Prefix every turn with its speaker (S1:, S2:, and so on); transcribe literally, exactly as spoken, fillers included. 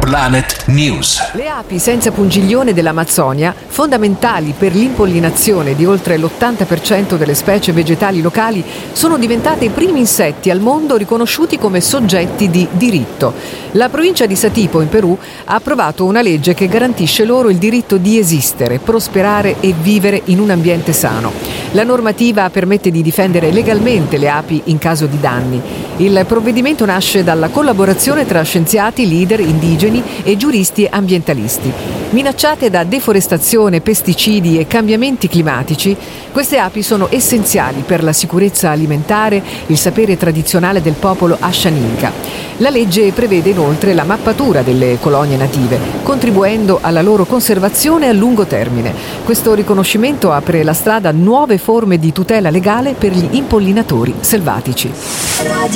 S1: Planet News.
S2: Le api senza pungiglione dell'Amazzonia, fondamentali per l'impollinazione di oltre l'ottanta per cento delle specie vegetali locali, sono diventate i primi insetti al mondo riconosciuti come soggetti di diritto. La provincia di Satipo, in Perù, ha approvato una legge che garantisce loro il diritto di esistere, prosperare e vivere in un ambiente sano. La normativa permette di difendere legalmente le api in caso di danni. Il provvedimento nasce dalla collaborazione tra scienziati, leader indigeni e giuristi ambientalisti. Minacciate da deforestazione, pesticidi e cambiamenti climatici, queste api sono essenziali per la sicurezza alimentare, il sapere tradizionale del popolo Ashaninka. La legge prevede inoltre la mappatura delle colonie native, contribuendo alla loro conservazione a lungo termine. Questo riconoscimento apre la strada a nuove forme di tutela legale per gli impollinatori selvatici.